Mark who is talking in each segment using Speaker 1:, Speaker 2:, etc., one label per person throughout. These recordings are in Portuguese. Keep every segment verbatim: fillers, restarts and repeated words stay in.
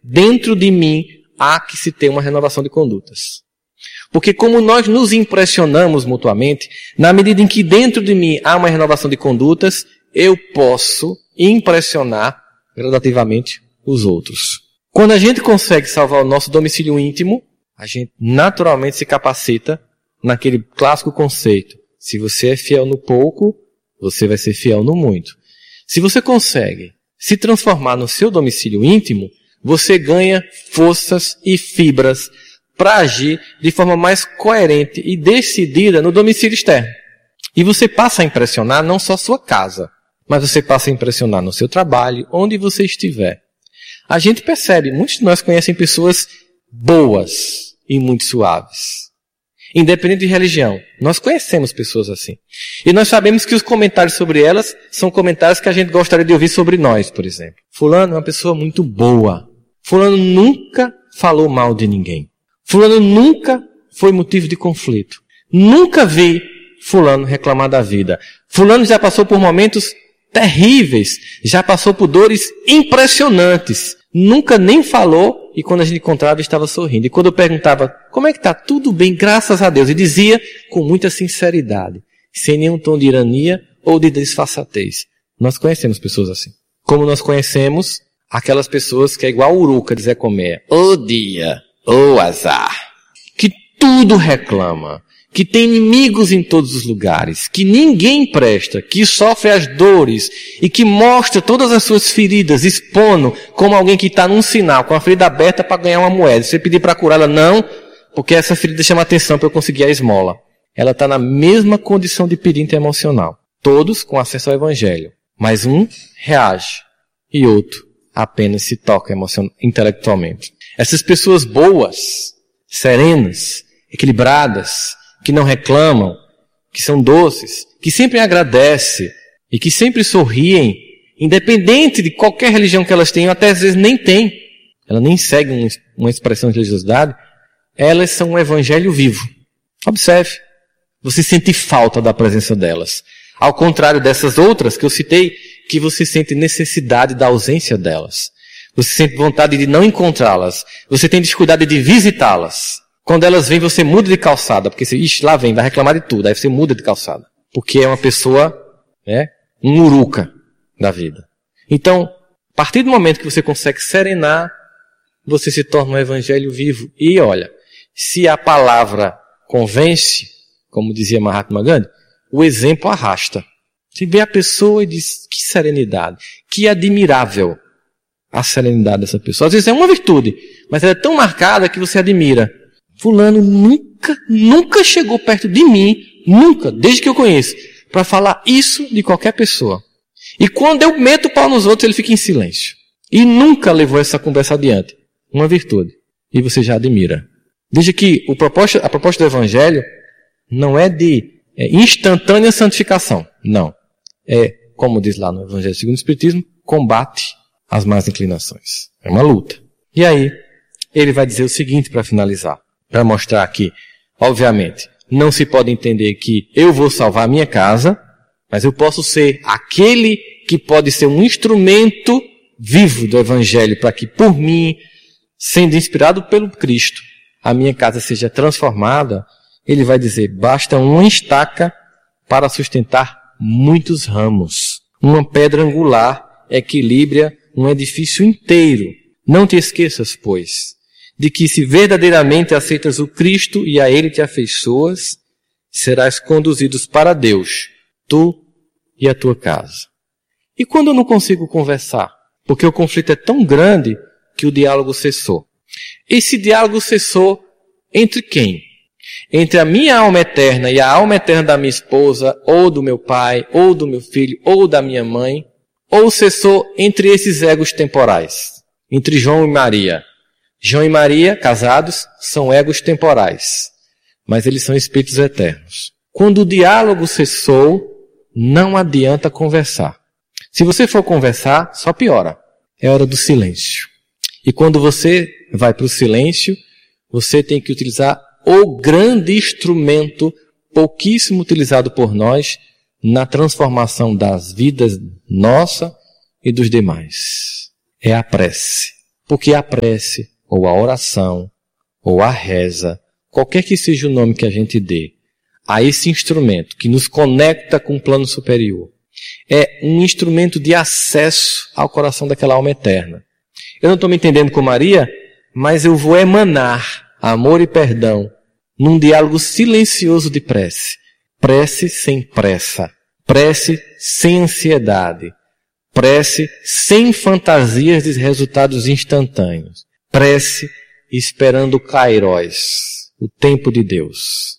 Speaker 1: dentro de mim há que se ter uma renovação de condutas. Porque como nós nos impressionamos mutuamente, na medida em que dentro de mim há uma renovação de condutas, eu posso impressionar gradativamente os outros. Quando a gente consegue salvar o nosso domicílio íntimo, a gente naturalmente se capacita naquele clássico conceito. Se você é fiel no pouco, você vai ser fiel no muito. Se você consegue se transformar no seu domicílio íntimo, você ganha forças e fibras para agir de forma mais coerente e decidida no domicílio externo. E você passa a impressionar não só sua casa, mas você passa a impressionar no seu trabalho, onde você estiver. A gente percebe, muitos de nós conhecem pessoas boas e muito suaves. Independente de religião, nós conhecemos pessoas assim. E nós sabemos que os comentários sobre elas são comentários que a gente gostaria de ouvir sobre nós, por exemplo. Fulano é uma pessoa muito boa. Fulano nunca falou mal de ninguém. Fulano nunca foi motivo de conflito. Nunca vi fulano reclamar da vida. Fulano já passou por momentos terríveis, já passou por dores impressionantes. Nunca nem falou e quando a gente encontrava estava sorrindo. E quando eu perguntava, como é que está? Tudo bem, graças a Deus. E dizia com muita sinceridade, sem nenhum tom de ironia ou de disfarçatez. Nós conhecemos pessoas assim. Como nós conhecemos aquelas pessoas que é igual a uruca de Zé Colmeia. Ô dia, ô azar, que tudo reclama, que tem inimigos em todos os lugares, que ninguém presta, que sofre as dores e que mostra todas as suas feridas, expondo como alguém que está num sinal, com a ferida aberta para ganhar uma moeda. Se você pedir para curá-la, não, porque essa ferida chama atenção para eu conseguir a esmola. Ela está na mesma condição de pedinte emocional. Todos com acesso ao Evangelho. Mas um reage e outro apenas se toca emocion... intelectualmente. Essas pessoas boas, serenas, equilibradas, que não reclamam, que são doces, que sempre agradecem e que sempre sorriem, independente de qualquer religião que elas tenham, até às vezes nem têm, elas nem seguem uma expressão de religiosidade, elas são um evangelho vivo. Observe, você sente falta da presença delas. Ao contrário dessas outras que eu citei, que você sente necessidade da ausência delas. Você sente vontade de não encontrá-las. Você tem dificuldade de visitá-las. Quando elas vêm, você muda de calçada, porque você, ixi, lá vem, vai reclamar de tudo, aí você muda de calçada. Porque é uma pessoa, né, um uruca da vida. Então, a partir do momento que você consegue serenar, você se torna um evangelho vivo. E olha, se a palavra convence, como dizia Mahatma Gandhi, o exemplo arrasta. Você vê a pessoa e diz, que serenidade, que admirável a serenidade dessa pessoa. Às vezes é uma virtude, mas ela é tão marcada que você admira. Fulano nunca, nunca chegou perto de mim, nunca, desde que eu conheço, para falar isso de qualquer pessoa. E quando eu meto o pau nos outros, ele fica em silêncio. E nunca levou essa conversa adiante. Uma virtude. E você já admira. Veja que o propósito, a proposta do Evangelho não é de é, instantânea santificação. Não. É, como diz lá no Evangelho segundo o Espiritismo, combate as más inclinações. É uma luta. E aí, ele vai dizer o seguinte para finalizar. Para mostrar que, obviamente, não se pode entender que eu vou salvar a minha casa, mas eu posso ser aquele que pode ser um instrumento vivo do Evangelho para que, por mim, sendo inspirado pelo Cristo, a minha casa seja transformada. Ele vai dizer, basta uma estaca para sustentar muitos ramos. Uma pedra angular equilibra um edifício inteiro. Não te esqueças, pois, de que se verdadeiramente aceitas o Cristo e a Ele te afeiçoas, serás conduzidos para Deus, tu e a tua casa. E quando eu não consigo conversar? Porque o conflito é tão grande que o diálogo cessou. Esse diálogo cessou entre quem? Entre a minha alma eterna e a alma eterna da minha esposa, ou do meu pai, ou do meu filho, ou da minha mãe, ou cessou entre esses egos temporais? Entre João e Maria. João e Maria, casados, são egos temporais, mas eles são espíritos eternos. Quando o diálogo cessou, não adianta conversar. Se você for conversar, só piora. É hora do silêncio. E quando você vai para o silêncio, você tem que utilizar o grande instrumento, pouquíssimo utilizado por nós, na transformação das vidas nossa e dos demais. É a prece. Porque a prece, ou a oração, ou a reza, qualquer que seja o nome que a gente dê, a esse instrumento que nos conecta com o plano superior, é um instrumento de acesso ao coração daquela alma eterna. Eu não estou me entendendo com Maria, mas eu vou emanar amor e perdão num diálogo silencioso de prece. Prece sem pressa. Prece sem ansiedade. Prece sem fantasias de resultados instantâneos. Prece esperando o Kairos, o tempo de Deus.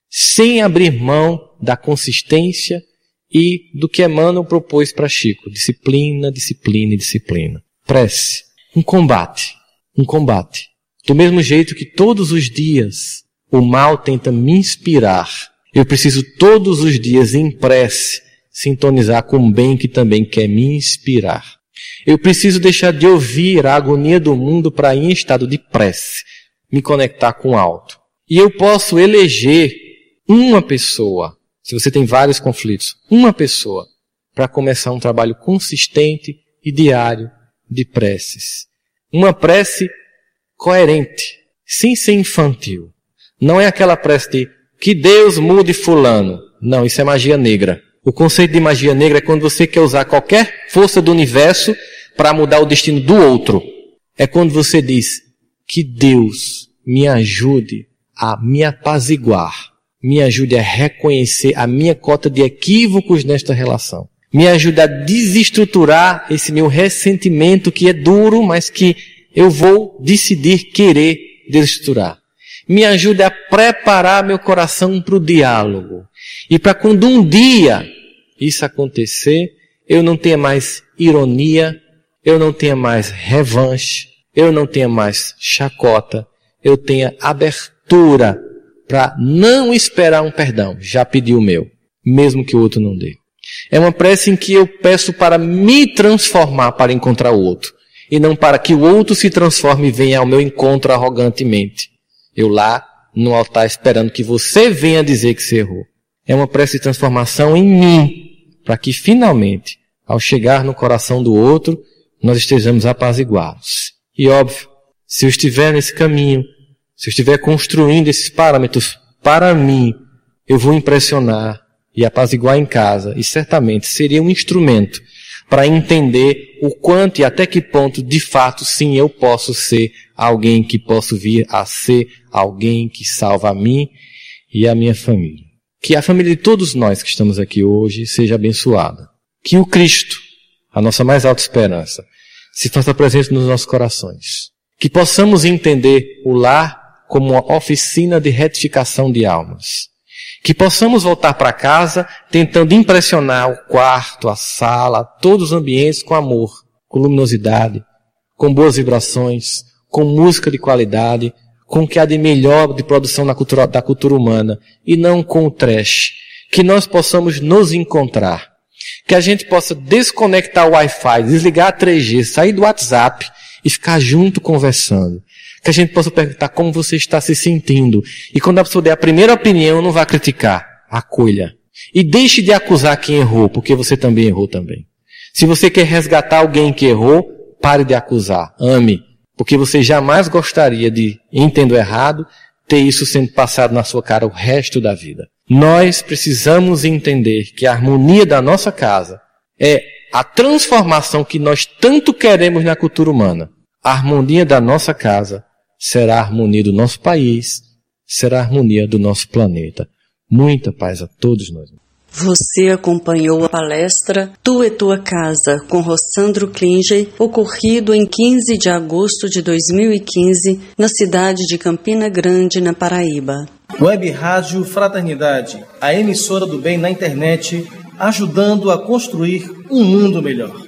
Speaker 1: Sem abrir mão da consistência e do que Emmanuel propôs para Chico. Disciplina, disciplina e disciplina. Prece. Um combate. Um combate. Do mesmo jeito que todos os dias o mal tenta me inspirar, eu preciso todos os dias em prece sintonizar com o bem que também quer me inspirar. Eu preciso deixar de ouvir a agonia do mundo para ir em estado de prece, me conectar com o alto. E eu posso eleger uma pessoa, se você tem vários conflitos, uma pessoa, para começar um trabalho consistente e diário de preces. Uma prece coerente, sem ser infantil. Não é aquela prece de que Deus mude fulano. Não, isso é magia negra. O conceito de magia negra é quando você quer usar qualquer força do universo para mudar o destino do outro. É quando você diz que Deus me ajude a me apaziguar, me ajude a reconhecer a minha cota de equívocos nesta relação, me ajude a desestruturar esse meu ressentimento que é duro, mas que eu vou decidir querer desestruturar. Me ajude a preparar meu coração para o diálogo. E para quando um dia isso acontecer, eu não tenha mais ironia, eu não tenha mais revanche, eu não tenha mais chacota, eu tenha abertura para não esperar um perdão. Já pedi o meu, mesmo que o outro não dê. É uma prece em que eu peço para me transformar para encontrar o outro. E não para que o outro se transforme e venha ao meu encontro arrogantemente. Eu lá, no altar, esperando que você venha dizer que você errou. É uma prece de transformação em mim, para que finalmente, ao chegar no coração do outro, nós estejamos apaziguados. E óbvio, se eu estiver nesse caminho, se eu estiver construindo esses parâmetros para mim, eu vou impressionar e apaziguar em casa, e certamente seria um instrumento para entender o quanto e até que ponto, de fato, sim, eu posso ser alguém que posso vir a ser alguém que salva a mim e a minha família. Que a família de todos nós que estamos aqui hoje seja abençoada. Que o Cristo, a nossa mais alta esperança, se faça presente nos nossos corações. Que possamos entender o lar como uma oficina de retificação de almas. Que possamos voltar para casa tentando impressionar o quarto, a sala, todos os ambientes com amor, com luminosidade, com boas vibrações, com música de qualidade, com o que há de melhor de produção na cultura, da cultura humana, e não com o trash. Que nós possamos nos encontrar. Que a gente possa desconectar o Wi-Fi, desligar a três G, sair do WhatsApp e ficar junto conversando. Que a gente possa perguntar como você está se sentindo. E quando a pessoa der a primeira opinião, não vá criticar. Acolha. E deixe de acusar quem errou, porque você também errou também. Se você quer resgatar alguém que errou, pare de acusar. Ame. Porque você jamais gostaria de, entendo errado, ter isso sendo passado na sua cara o resto da vida. Nós precisamos entender que a harmonia da nossa casa é a transformação que nós tanto queremos na cultura humana. A harmonia da nossa casa será a harmonia do nosso país, será a harmonia do nosso planeta. Muita paz a todos nós.
Speaker 2: Você acompanhou a palestra Tu e Tua Casa, com Rossandro Klinger, ocorrido em quinze de agosto de dois mil e quinze, na cidade de Campina Grande, na Paraíba.
Speaker 3: Web Rádio Fraternidade, a emissora do bem na internet, ajudando a construir um mundo melhor.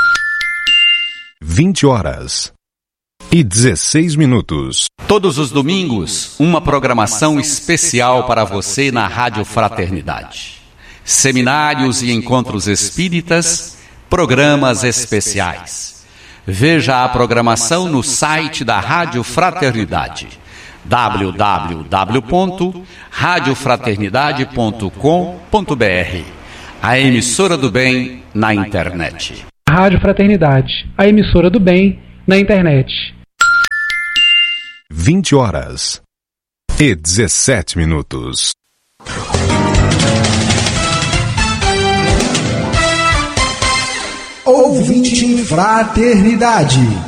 Speaker 4: vinte horas e dezesseis minutos.
Speaker 5: Todos os domingos, uma programação especial para você na Rádio Fraternidade. Seminários e encontros espíritas, programas especiais. Veja a programação no site da Rádio Fraternidade, w w w ponto rádio fraternidade ponto com ponto b r, a emissora do bem na internet.
Speaker 6: Rádio Fraternidade, a emissora do bem na internet.
Speaker 4: vinte horas e dezessete minutos.
Speaker 7: Ouvinte Fraternidade.